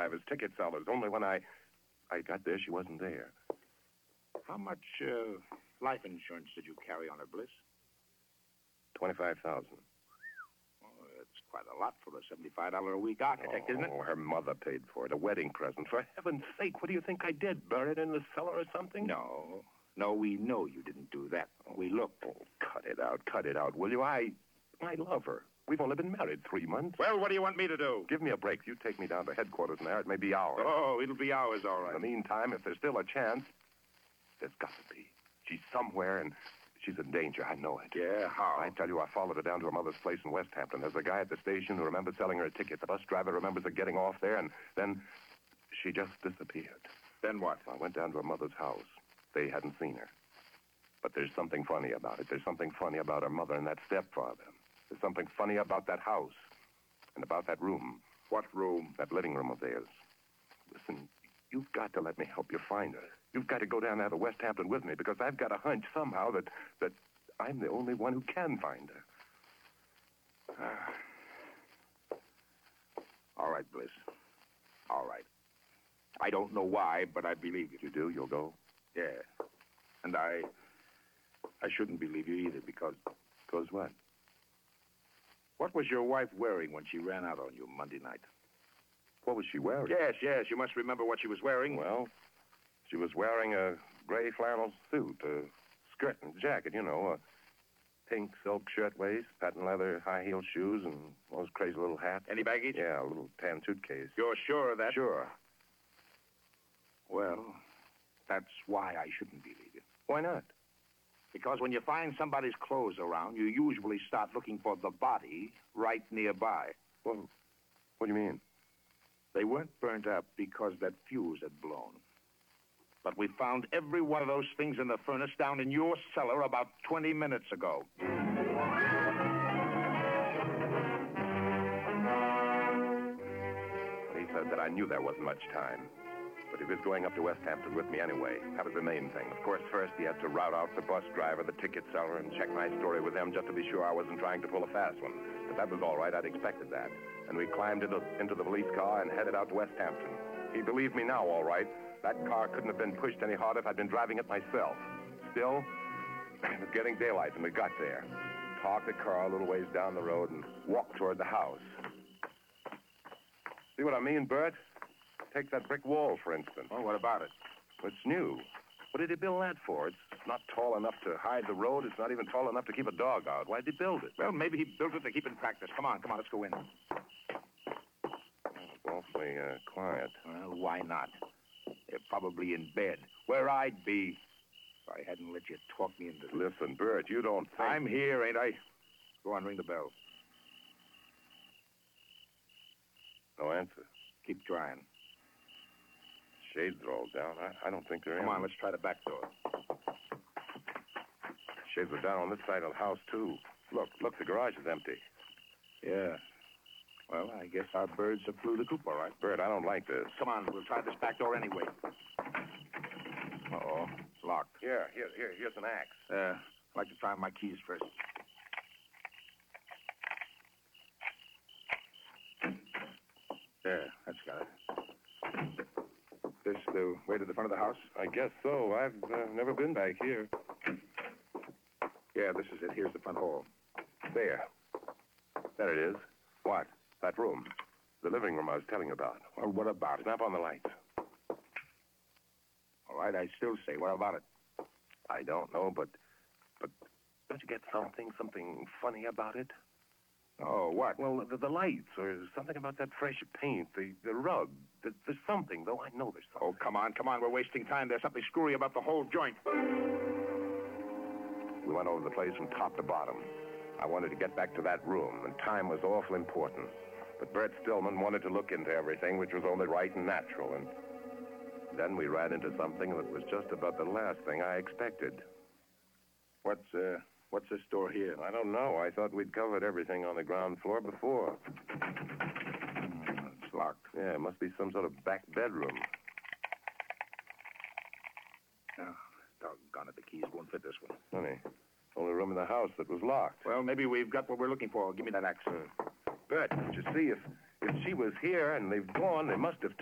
drivers, ticket sellers. Only when I got there, she wasn't there. How much life insurance did you carry on her, Bliss? $25,000. Oh, that's quite a lot for a $75 a week architect, isn't it? Oh, her mother paid for it. A wedding present. For heaven's sake, what do you think I did? Bury it in the cellar or something? No, we know you didn't do that. We looked. Oh, cut it out, will you? I love her. We've only been married 3 months. Well, what do you want me to do? Give me a break. You take me down to headquarters now. It may be hours. Oh, it'll be hours, all right. In the meantime, if there's still a chance, there's got to be. She's somewhere, and she's in danger. I know it. Yeah, how? I tell you, I followed her down to her mother's place in West Hampton. There's a guy at the station who remembers selling her a ticket. The bus driver remembers her getting off there, and then she just disappeared. Then what? I went down to her mother's house. They hadn't seen her. But there's something funny about it. There's something funny about her mother and that stepfather. There's something funny about that house and about that room. What room? That living room of theirs. Listen, you've got to let me help you find her. You've got to go down there to West Hampton with me because I've got a hunch somehow that I'm the only one who can find her. All right, Bliss. All right. I don't know why, but I believe you. You do? You'll go? Yeah. And I shouldn't believe you either because... Because what? What was your wife wearing when she ran out on you Monday night? What was she wearing? Yes. You must remember what she was wearing. Well, she was wearing a gray flannel suit, a skirt and jacket, a pink silk shirtwaist, patent leather high-heeled shoes, and those crazy little hats. Any baggage? Yeah, a little tan suitcase. You're sure of that? Sure. Well, that's why I shouldn't believe you. Why not? Because when you find somebody's clothes around, you usually start looking for the body right nearby. Well, what do you mean? They weren't burnt up because that fuse had blown. But we found every one of those things in the furnace down in your cellar about 20 minutes ago. He said that I knew there wasn't much time. But he was going up to West Hampton with me anyway. That was the main thing. Of course, first he had to rout out the bus driver, the ticket seller, and check my story with them just to be sure I wasn't trying to pull a fast one. But that was all right. I'd expected that. And we climbed into the police car and headed out to West Hampton. He believed me now, all right. That car couldn't have been pushed any harder if I'd been driving it myself. Still, it was getting daylight when we got there. Parked the car a little ways down the road and walked toward the house. See what I mean, Bert? Take that brick wall, for instance. Oh, what about it? It's new. What did he build that for? It's not tall enough to hide the road. It's not even tall enough to keep a dog out. Why did he build it? Well, maybe he built it to keep in practice. Come on, let's go in. It's awfully quiet. Well, why not? They're probably in bed. Where I'd be if I hadn't let you talk me into this. Listen, Bert, you don't think... I'm here, ain't I? Go on, ring the bell. No answer. Keep trying. Shades rolled down. I don't think they're in. Come on, let's try the back door. Shades are down on this side of the house, too. Look, the garage is empty. Yeah. Well, I guess our birds have flew the coop, all right. Bert, I don't like this. Come on, we'll try this back door anyway. Uh-oh, it's locked. Here's an axe. I'd like to try my keys first. There, that's got it. This the way to the front of the house? I guess so. I've never been back here. Yeah, this is it. Here's the front hall. There it is. What? That room. The living room I was telling you about. Well, what about it? Snap on the lights. All right, I still say, what about it? I don't know, but don't you get something funny about it? Oh, what? Well, the lights, or something about that fresh paint, the rug. There's something, though. I know there's something. Oh, come on. We're wasting time. There's something screwy about the whole joint. We went over the place from top to bottom. I wanted to get back to that room, and time was awful important. But Bert Stillman wanted to look into everything, which was only right and natural, and then we ran into something that was just about the last thing I expected. What's this door here? I don't know. I thought we'd covered everything on the ground floor before. It's locked. Yeah, it must be some sort of back bedroom. Oh, doggone it, the keys won't fit this one. Funny. Only room in the house that was locked. Well, maybe we've got what we're looking for. Give me that axe. Bert, you see, if she was here and they've gone, they must have